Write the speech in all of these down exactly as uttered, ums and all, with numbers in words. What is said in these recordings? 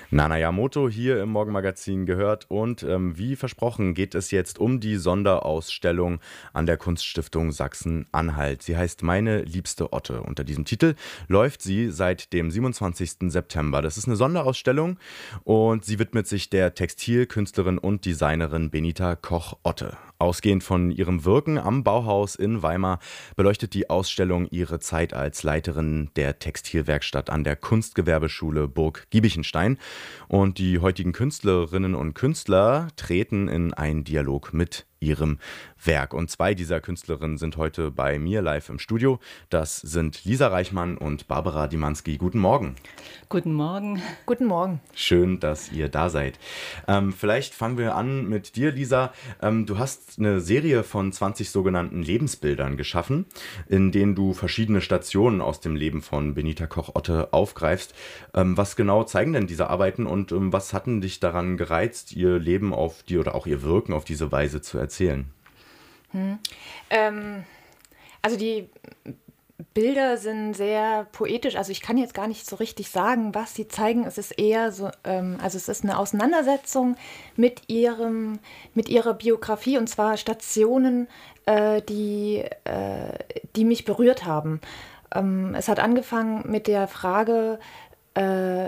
Nana Yamoto hier im Morgenmagazin gehört und ähm, wie versprochen geht es jetzt um die Sonderausstellung an der Kunststiftung Sachsen-Anhalt. Sie heißt Meine liebste Otte. Unter diesem Titel läuft sie seit dem siebenundzwanzigsten September. Das ist eine Sonderausstellung und sie widmet sich der Textilkünstlerin und Designerin Benita Koch-Otte. Ausgehend von ihrem Wirken am Bauhaus in Weimar beleuchtet die Ausstellung ihre Zeit als Leiterin der Textilwerkstatt an der Kunstgewerbeschule Burg Giebichenstein. Und die heutigen Künstlerinnen und Künstler treten in einen Dialog mit ihrem Werk. Und zwei dieser Künstlerinnen sind heute bei mir live im Studio. Das sind Lisa Reichmann und Barbara Dimanski. Guten Morgen. Guten Morgen. Guten Morgen. Schön, dass ihr da seid. Ähm, vielleicht fangen wir an mit dir, Lisa. Ähm, du hast eine Serie von zwanzig sogenannten Lebensbildern geschaffen, in denen du verschiedene Stationen aus dem Leben von Benita Koch-Otte aufgreifst. Ähm, was genau zeigen denn diese Arbeiten und ähm, was hatten dich daran gereizt, ihr Leben auf die oder auch ihr Wirken auf diese Weise zu erzählen? Hm. Ähm, also die Bilder sind sehr poetisch, also ich kann jetzt gar nicht so richtig sagen, was sie zeigen. Es ist eher so, ähm, also es ist eine Auseinandersetzung mit ihrem, mit ihrer Biografie und zwar Stationen, äh, die, äh, die mich berührt haben. Ähm, es hat angefangen mit der Frage, äh,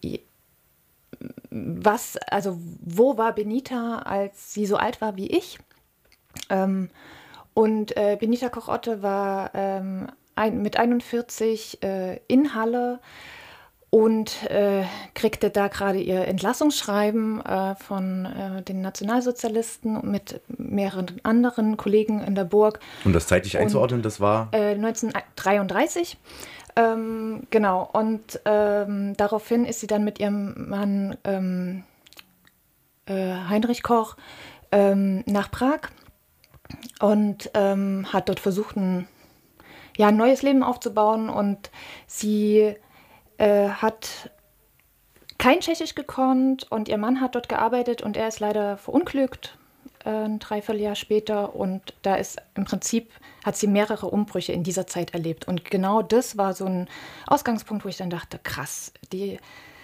was, also wo war Benita, als sie so alt war wie ich? Ähm, und äh, Benita Koch-Otte war ähm, ein, mit einundvierzig äh, in Halle und äh, kriegte da gerade ihr Entlassungsschreiben äh, von äh, den Nationalsozialisten mit mehreren anderen Kollegen in der Burg. Um das zeitlich Und, einzuordnen, das war? Äh, neunzehnhundertdreiunddreißig. Ähm, genau, und ähm, daraufhin ist sie dann mit ihrem Mann ähm, äh, Heinrich Koch ähm, nach Prag und ähm, hat dort versucht, ein, ja, ein neues Leben aufzubauen. Und sie äh, hat kein Tschechisch gekonnt und ihr Mann hat dort gearbeitet und er ist leider verunglückt äh, ein Dreivierteljahr später. Und da ist im Prinzip, hat sie mehrere Umbrüche in dieser Zeit erlebt. Und genau das war so ein Ausgangspunkt, wo ich dann dachte, krass, die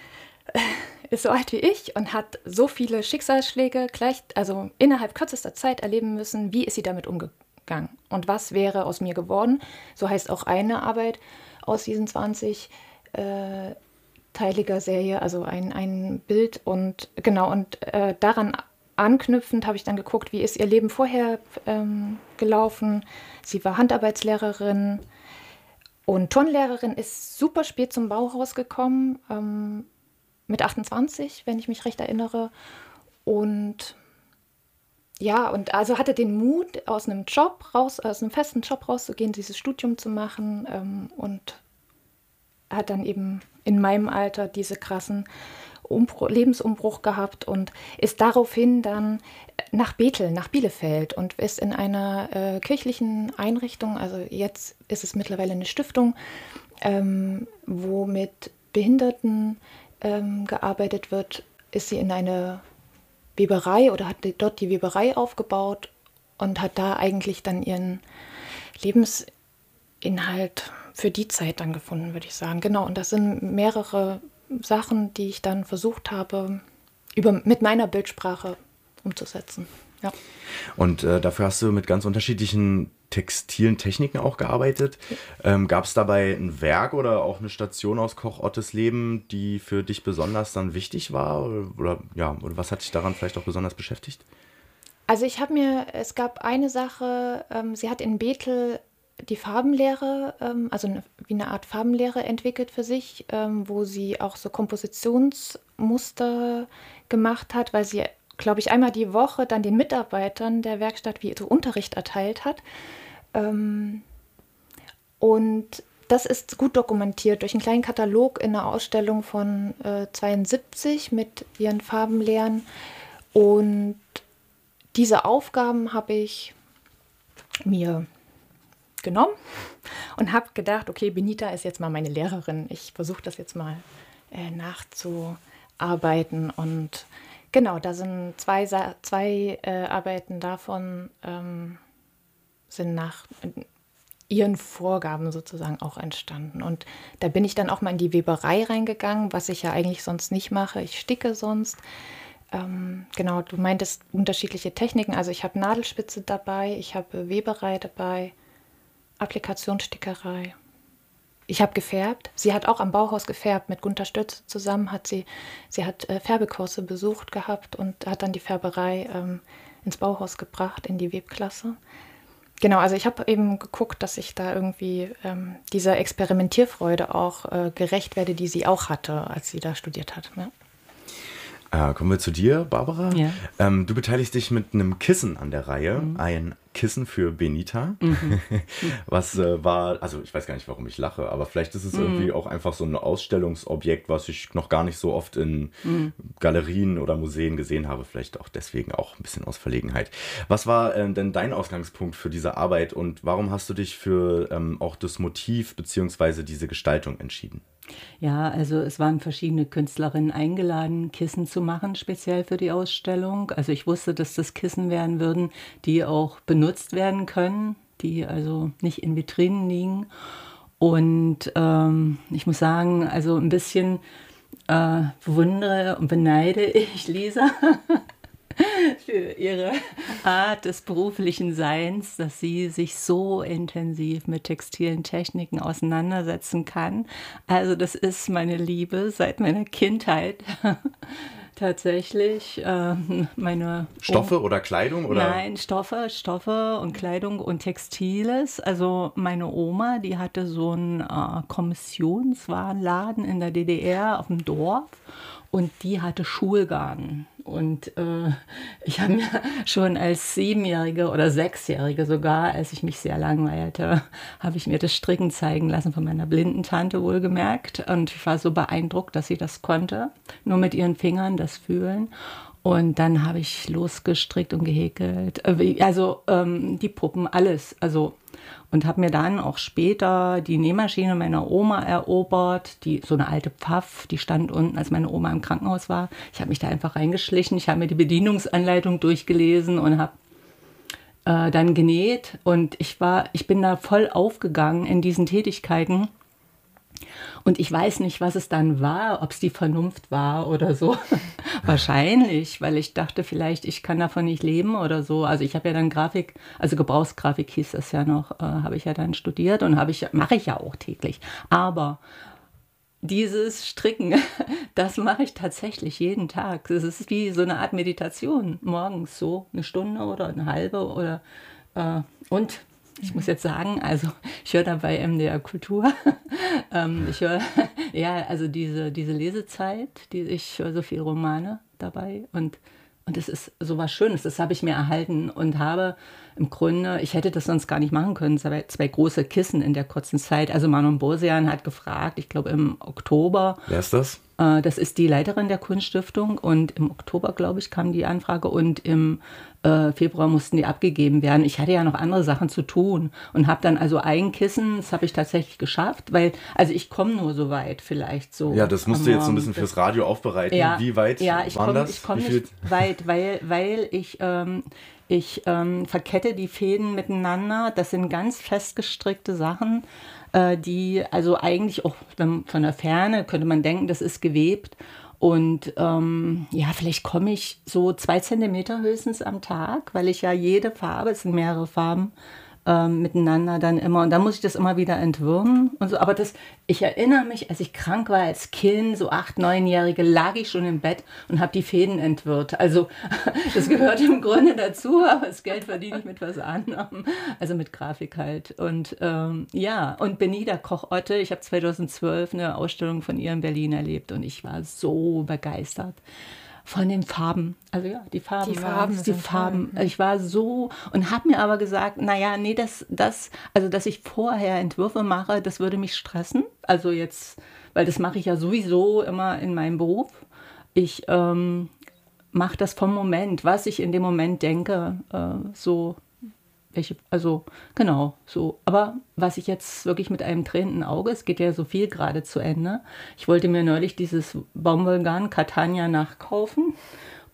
ist so alt wie ich und hat so viele Schicksalsschläge gleich, also innerhalb kürzester Zeit erleben müssen. Wie ist sie damit umgegangen? Und was wäre aus mir geworden? So heißt auch eine Arbeit aus diesen zwanzig äh, teiliger Serie, also ein, ein Bild. Und genau, und äh, daran anknüpfend habe ich dann geguckt, wie ist ihr Leben vorher ähm, gelaufen. Sie war Handarbeitslehrerin und Turnlehrerin, ist super spät zum Bauhaus gekommen, ähm, mit achtundzwanzig, wenn ich mich recht erinnere. Und ja, und also hatte den Mut, aus einem Job raus, aus einem festen Job rauszugehen, dieses Studium zu machen ähm, und hat dann eben in meinem Alter diese krassen Umbruch, Lebensumbruch gehabt und ist daraufhin dann nach Bethel, nach Bielefeld und ist in einer äh, kirchlichen Einrichtung, also jetzt ist es mittlerweile eine Stiftung, ähm, wo mit Behinderten ähm, gearbeitet wird, ist sie in eine Weberei oder hat dort die Weberei aufgebaut und hat da eigentlich dann ihren Lebensinhalt für die Zeit dann gefunden, würde ich sagen. Genau, und das sind mehrere Sachen, die ich dann versucht habe, über, mit meiner Bildsprache umzusetzen. Ja. Und äh, dafür hast du mit ganz unterschiedlichen textilen Techniken auch gearbeitet. Ähm, gab es dabei ein Werk oder auch eine Station aus Koch-Ottes Leben, die für dich besonders dann wichtig war? Oder, oder, ja, oder was hat dich daran vielleicht auch besonders beschäftigt? Also ich habe mir, es gab eine Sache, ähm, sie hat in Bethel die Farbenlehre, ähm, also eine, wie eine Art Farbenlehre entwickelt für sich, ähm, wo sie auch so Kompositionsmuster gemacht hat, weil sie, glaube ich, einmal die Woche dann den Mitarbeitern der Werkstatt wie so Unterricht erteilt hat. Ähm, und das ist gut dokumentiert durch einen kleinen Katalog in einer Ausstellung von äh, zweiundsiebzig mit ihren Farbenlehren. Und diese Aufgaben habe ich mir genommen und habe gedacht, okay, Benita ist jetzt mal meine Lehrerin. Ich versuche das jetzt mal äh, nachzuarbeiten. Und genau, da sind zwei, zwei äh, Arbeiten davon, ähm, sind nach ihren Vorgaben sozusagen auch entstanden. Und da bin ich dann auch mal in die Weberei reingegangen, was ich ja eigentlich sonst nicht mache. Ich sticke sonst. Ähm, genau, du meintest unterschiedliche Techniken. Also ich habe Nadelspitze dabei, ich habe Weberei dabei, Applikationsstickerei. Ich habe gefärbt. Sie hat auch am Bauhaus gefärbt. Mit Gunter Stötze zusammen hat sie, sie hat äh, Färbekurse besucht gehabt und hat dann die Färberei ähm, ins Bauhaus gebracht, in die Webklasse. Genau, also ich habe eben geguckt, dass ich da irgendwie ähm, dieser Experimentierfreude auch äh, gerecht werde, die sie auch hatte, als sie da studiert hat. Ja. Äh, kommen wir zu dir, Barbara. Ja. Ähm, du beteiligst dich mit einem Kissen an der Reihe. Mhm. Ein Kissen für Benita. Mhm. Was äh, war, also ich weiß gar nicht, warum ich lache, aber vielleicht ist es Mhm. irgendwie auch einfach so ein Ausstellungsobjekt, was ich noch gar nicht so oft in Mhm. Galerien oder Museen gesehen habe. Vielleicht auch deswegen auch ein bisschen aus Verlegenheit. Was war äh, denn dein Ausgangspunkt für diese Arbeit und warum hast du dich für ähm, auch das Motiv bzw. diese Gestaltung entschieden? Ja, also es waren verschiedene Künstlerinnen eingeladen, Kissen zu machen, speziell für die Ausstellung. Also ich wusste, dass das Kissen werden würden, die auch benutzt werden können, die also nicht in Vitrinen liegen. Und ähm, ich muss sagen, also ein bisschen äh, bewundere und beneide ich Lisa für ihre Art des beruflichen Seins, dass sie sich so intensiv mit textilen Techniken auseinandersetzen kann. Also das ist meine Liebe seit meiner Kindheit. Tatsächlich. Äh, meine Stoffe oder Kleidung? Oder? Nein, Stoffe, Stoffe und Kleidung und Textiles. Also meine Oma, die hatte so einen äh, Kommissionswarenladen in der D D R auf dem Dorf und die hatte Schulgarn. Und äh, ich habe mir schon als Siebenjährige oder Sechsjährige sogar, als ich mich sehr langweilte, habe ich mir das Stricken zeigen lassen von meiner blinden Tante wohlgemerkt. Und ich war so beeindruckt, dass sie das konnte, nur mit ihren Fingern das fühlen. Und dann habe ich losgestrickt und gehäkelt, also ähm, die Puppen, alles. Also und habe mir dann auch später die Nähmaschine meiner Oma erobert, die so eine alte Pfaff, die stand unten, als meine Oma im Krankenhaus war. Ich habe mich da einfach reingeschlichen, ich habe mir die Bedienungsanleitung durchgelesen und habe äh, dann genäht. Und ich war, ich bin da voll aufgegangen in diesen Tätigkeiten. Und ich weiß nicht, was es dann war, ob es die Vernunft war oder so. Wahrscheinlich, weil ich dachte vielleicht, ich kann davon nicht leben oder so. Also ich habe ja dann Grafik, also Gebrauchsgrafik hieß das ja noch, äh, habe ich ja dann studiert und habe ich, mache ich ja auch täglich. Aber dieses Stricken, das mache ich tatsächlich jeden Tag. Das ist wie so eine Art Meditation. Morgens so eine Stunde oder eine halbe oder äh, und ich muss jetzt sagen, also ich höre dabei M D R Kultur. ähm, ich höre, ja, also diese, diese Lesezeit, die, ich höre so viele Romane dabei und und es ist so was Schönes, das habe ich mir erhalten und habe im Grunde, ich hätte das sonst gar nicht machen können, zwei, zwei große Kissen in der kurzen Zeit. Also Manon Bosian hat gefragt, ich glaube im Oktober. Wer ist das? Äh, das ist die Leiterin der Kunststiftung und im Oktober, glaube ich, kam die Anfrage und im äh, Februar mussten die abgegeben werden. Ich hatte ja noch andere Sachen zu tun und habe dann also ein Kissen, das habe ich tatsächlich geschafft, weil, also ich komme nur so weit vielleicht so. Ja, das musst du jetzt so ein bisschen fürs Radio aufbereiten. Ja, Wie weit ja, ich waren komm, das? Ich komme Wie nicht weit, weil, weil ich, ähm, ich ähm, verkette die Fäden miteinander. Das sind ganz festgestrickte Sachen, äh, die also eigentlich auch wenn, von der Ferne könnte man denken, das ist gewebt. Und ähm, ja, vielleicht komme ich so zwei Zentimeter höchstens am Tag, weil ich ja jede Farbe, es sind mehrere Farben, ähm, miteinander dann immer. Und dann muss ich das immer wieder entwirren und so. Aber das, ich erinnere mich, als ich krank war als Kind, so acht, neunjährige, lag ich schon im Bett und habe die Fäden entwirrt. Also das gehört im Grunde dazu, aber das Geld verdiene ich mit was anderem. Also mit Grafik halt. Und ähm, ja, und Benita Koch-Otte, ich habe zweitausendzwölf eine Ausstellung von ihr in Berlin erlebt und ich war so begeistert von den Farben. Also ja, die Farben. Die Farben. Die Farben. Toll. Ich war so und habe mir aber gesagt, naja, nee, das, das, also dass ich vorher Entwürfe mache, das würde mich stressen. Also jetzt, weil das mache ich ja sowieso immer in meinem Beruf. Ich ähm, mache das vom Moment, was ich in dem Moment denke, äh, so. Welche, also genau, so. Aber was ich jetzt wirklich mit einem tränenden Auge, es geht ja so viel gerade zu Ende. Ich wollte mir neulich dieses Baumwollgarn Catania nachkaufen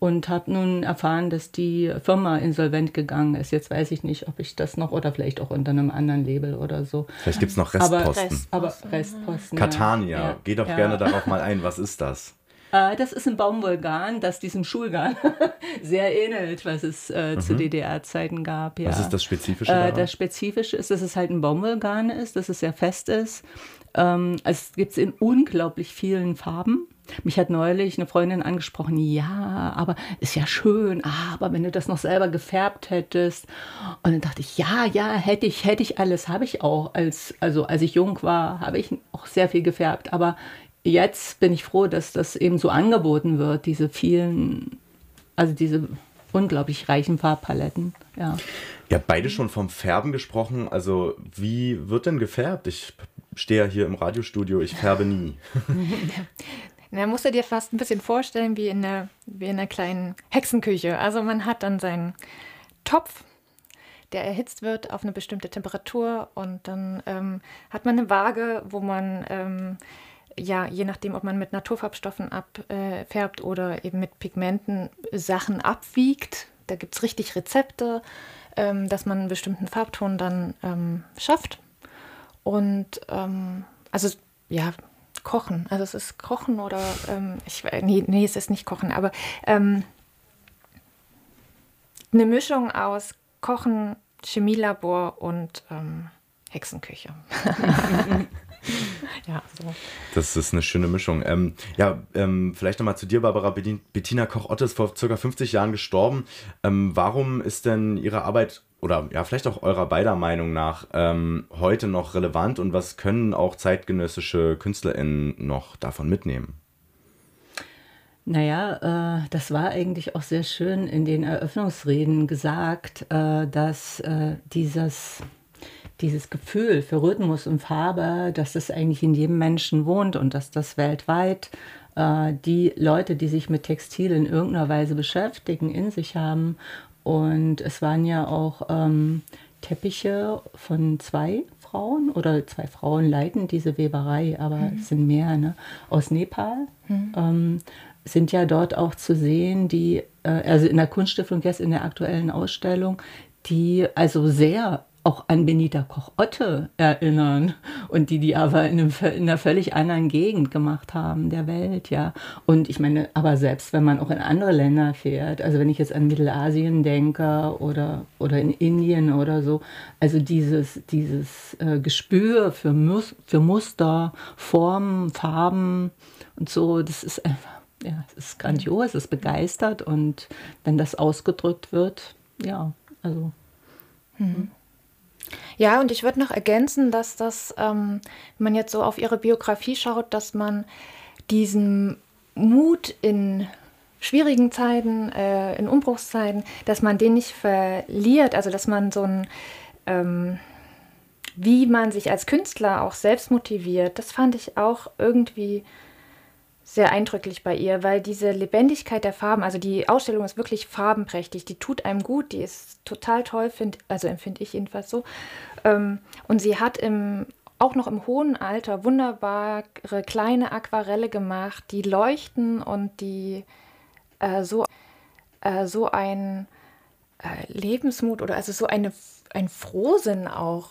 und habe nun erfahren, dass die Firma insolvent gegangen ist. Jetzt weiß ich nicht, ob ich das noch oder vielleicht auch unter einem anderen Label oder so. Vielleicht gibt es noch Restposten. Aber, Rest, aber Restposten. Catania, ja. geh doch ja. gerne darauf mal ein. Was ist das? Äh, das ist ein Baumwollgarn, das diesem Schulgarn sehr ähnelt, was es äh, mhm. zu D D R-Zeiten gab. Ja. Was ist das Spezifische daran? Äh, das Spezifische ist, dass es halt ein Baumwollgarn ist, dass es sehr fest ist. Ähm, es gibt es in unglaublich vielen Farben. Mich hat neulich eine Freundin angesprochen, ja, aber ist ja schön, aber wenn du das noch selber gefärbt hättest. Und dann dachte ich, ja, ja, hätte ich, hätte ich alles, habe ich auch. Als, also als ich jung war, habe ich auch sehr viel gefärbt. Aber jetzt bin ich froh, dass das eben so angeboten wird, diese vielen, also diese unglaublich reichen Farbpaletten. Ja. Ihr habt beide schon vom Färben gesprochen. Also wie wird denn gefärbt? Ich stehe ja hier im Radiostudio, ich färbe nie. Na, musst du dir fast ein bisschen vorstellen wie in einer, wie in einer kleinen Hexenküche. Also man hat dann seinen Topf, der erhitzt wird auf eine bestimmte Temperatur und dann ähm, hat man eine Waage, wo man, ähm, ja, je nachdem, ob man mit Naturfarbstoffen abfärbt äh, oder eben mit Pigmenten Sachen abwiegt. Da gibt es richtig Rezepte, ähm, dass man einen bestimmten Farbton dann ähm, schafft. Und ähm, also, ja, Kochen, also es ist Kochen oder, ähm, ich, nee, nee, es ist nicht Kochen, aber ähm, eine Mischung aus Kochen, Chemielabor und ähm, Hexenküche. Ja, so. Das ist eine schöne Mischung. Ähm, ja, ähm, vielleicht nochmal zu dir, Barbara. Bettina Koch-Otte ist vor circa fünfzig Jahren gestorben. Ähm, warum ist denn Ihre Arbeit oder ja, vielleicht auch eurer beider Meinung nach ähm, heute noch relevant und was können auch zeitgenössische KünstlerInnen noch davon mitnehmen? Naja, äh, das war eigentlich auch sehr schön in den Eröffnungsreden gesagt, äh, dass äh, dieses, dieses Gefühl für Rhythmus und Farbe, dass das eigentlich in jedem Menschen wohnt und dass das weltweit äh, die Leute, die sich mit Textil in irgendeiner Weise beschäftigen, in sich haben. Und es waren ja auch ähm, Teppiche von zwei Frauen oder zwei Frauen leiten diese Weberei, aber mhm. es sind mehr, ne? Aus Nepal. Mhm. Ähm, sind ja dort auch zu sehen, die, äh, also in der Kunststiftung jetzt in der aktuellen Ausstellung, die also sehr auch an Benita Koch-Otte erinnern und die die aber in, einem, in einer völlig anderen Gegend gemacht haben, der Welt, ja. Und ich meine, aber selbst wenn man auch in andere Länder fährt, also wenn ich jetzt an Mittelasien denke oder, oder in Indien oder so, also dieses, dieses äh, Gespür für, Mus- für Muster, Formen, Farben und so, das ist einfach, ja, es ist grandios, es ist begeistert und wenn das ausgedrückt wird, ja, also. Mhm. Ja, und ich würde noch ergänzen, dass das, ähm, wenn man jetzt so auf ihre Biografie schaut, dass man diesen Mut in schwierigen Zeiten, äh, in Umbruchszeiten, dass man den nicht verliert, also dass man so ein, ähm, wie man sich als Künstler auch selbst motiviert, das fand ich auch irgendwie sehr eindrücklich bei ihr, weil diese Lebendigkeit der Farben, also die Ausstellung ist wirklich farbenprächtig, die tut einem gut, die ist total toll, find, also empfinde ich jedenfalls so. Ähm, und sie hat im, auch noch im hohen Alter wunderbare kleine Aquarelle gemacht, die leuchten und die äh, so, äh, so ein äh, Lebensmut oder also so eine, ein Frohsinn auch